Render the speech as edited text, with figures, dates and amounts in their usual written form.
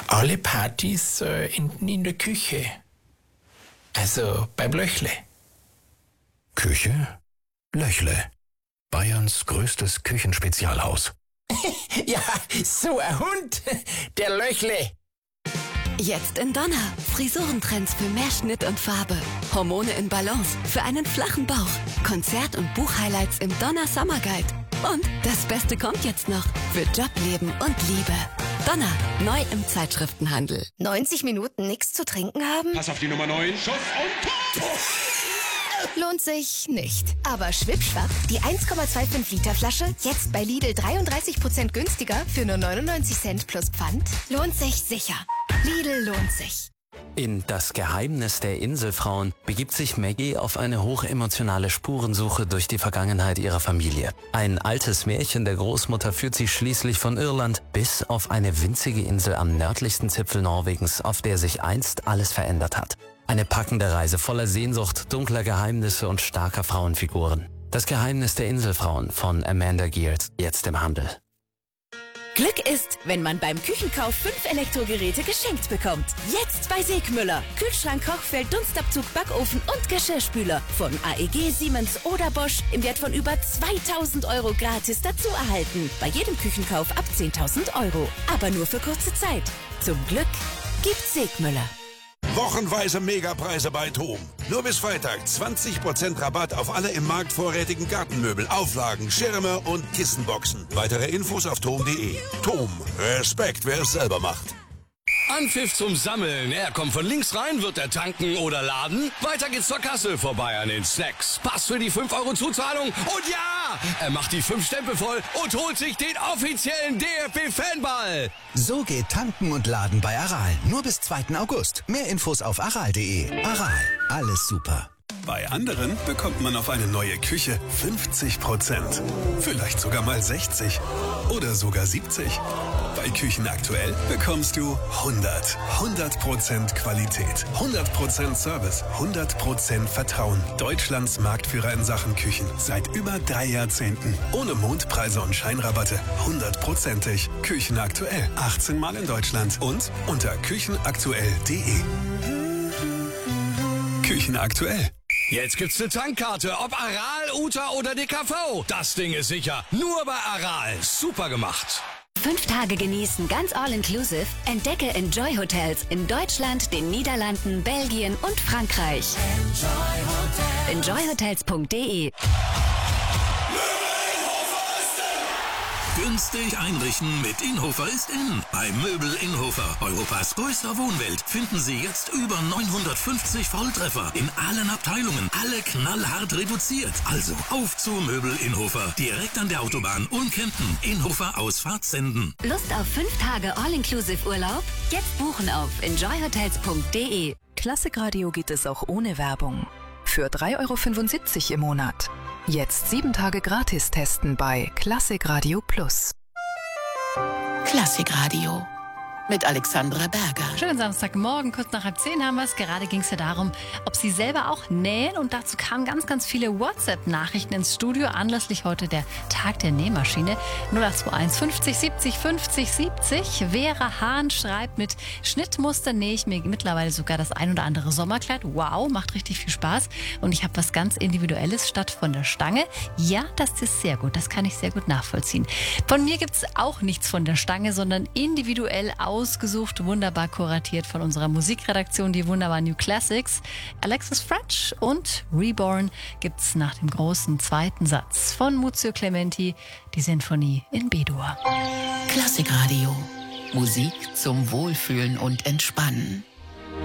Alle Partys enden in der Küche. Also beim Löchle. Küche? Löchle. Bayerns größtes Küchenspezialhaus. Ja, so ein Hund, der Löchle. Jetzt in Donner. Frisurentrends für mehr Schnitt und Farbe. Hormone in Balance für einen flachen Bauch. Konzert- und Buchhighlights im Donner Summer Guide. Und das Beste kommt jetzt noch. Für Job, Leben und Liebe. Donner, neu im Zeitschriftenhandel. 90 Minuten nichts zu trinken haben? Pass auf die Nummer 9. Schuss und Tor! Lohnt sich nicht. Aber Schwippschwapp, die 1,25 Liter Flasche, jetzt bei Lidl 33% günstiger für nur 99 Cent plus Pfand, lohnt sich sicher. Lidl lohnt sich. In Das Geheimnis der Inselfrauen begibt sich Maggie auf eine hochemotionale Spurensuche durch die Vergangenheit ihrer Familie. Ein altes Märchen der Großmutter führt sie schließlich von Irland bis auf eine winzige Insel am nördlichsten Zipfel Norwegens, auf der sich einst alles verändert hat. Eine packende Reise voller Sehnsucht, dunkler Geheimnisse und starker Frauenfiguren. Das Geheimnis der Inselfrauen von Amanda Geert, jetzt im Handel. Glück ist, wenn man beim Küchenkauf 5 Elektrogeräte geschenkt bekommt. Jetzt bei Segmüller. Kühlschrank, Kochfeld, Dunstabzug, Backofen und Geschirrspüler. Von AEG, Siemens oder Bosch im Wert von über 2000 € gratis dazu erhalten. Bei jedem Küchenkauf ab 10.000 €. Aber nur für kurze Zeit. Zum Glück gibt's Segmüller. Wochenweise Megapreise bei TOM. Nur bis Freitag 20% Rabatt auf alle im Markt vorrätigen Gartenmöbel, Auflagen, Schirme und Kissenboxen. Weitere Infos auf tom.de. TOM. Respekt, wer es selber macht. Anpfiff zum Sammeln. Er kommt von links rein, wird er tanken oder laden. Weiter geht's zur Kasse vorbei an den Snacks. Pass für die 5 € Zuzahlung. Und ja, er macht die 5 Stempel voll und holt sich den offiziellen DFB-Fanball. So geht Tanken und Laden bei Aral. Nur bis 2. August. Mehr Infos auf aral.de. Aral. Alles super. Bei anderen bekommt man auf eine neue Küche 50%. Vielleicht sogar mal 60. Oder sogar 70. Bei Küchen aktuell bekommst du 100% Qualität, 100% Service, 100% Vertrauen. Deutschlands Marktführer in Sachen Küchen. Seit über 3 Jahrzehnten. Ohne Mondpreise und Scheinrabatte. 100%ig. Küchen aktuell. 18 Mal in Deutschland. Und unter küchenaktuell.de. Küchen aktuell. Jetzt gibt's eine Tankkarte, ob Aral, Uta oder DKV. Das Ding ist sicher. Nur bei Aral. Super gemacht. 5 Tage genießen, ganz all-inclusive. Entdecke Enjoy Hotels in Deutschland, den Niederlanden, Belgien und Frankreich. Enjoyhotels.de. Günstig einrichten mit Inhofer ist in. Bei Möbel Inhofer, Europas größter Wohnwelt, finden Sie jetzt über 950 Volltreffer in allen Abteilungen. Alle knallhart reduziert. Also auf zu Möbel Inhofer. Direkt an der Autobahn und Kempten. Inhofer Ausfahrt senden. Lust auf 5 Tage all-inclusive Urlaub? Jetzt buchen auf enjoyhotels.de. Klassikradio geht es auch ohne Werbung. Für 3,75 € im Monat. Jetzt 7 Tage gratis testen bei Klassikradio Plus. Klassikradio mit Alexandra Berger. Schönen Samstagmorgen, kurz nach 9:30 haben wir es. Gerade ging es ja darum, ob Sie selber auch nähen. Und dazu kamen ganz, ganz viele WhatsApp-Nachrichten ins Studio. Anlässlich heute der Tag der Nähmaschine. 0821 50 70 50 70. Vera Hahn schreibt, mit Schnittmuster nähe ich mir mittlerweile sogar das ein oder andere Sommerkleid. Wow, macht richtig viel Spaß. Und ich habe was ganz Individuelles statt von der Stange. Ja, das ist sehr gut. Das kann ich sehr gut nachvollziehen. Von mir gibt es auch nichts von der Stange, sondern individuell ausgesucht, wunderbar kuratiert von unserer Musikredaktion, die wunderbaren New Classics. Alexis French und Reborn gibt's nach dem großen zweiten Satz von Muzio Clementi, die Sinfonie in B-Dur. Klassikradio. Musik zum Wohlfühlen und Entspannen.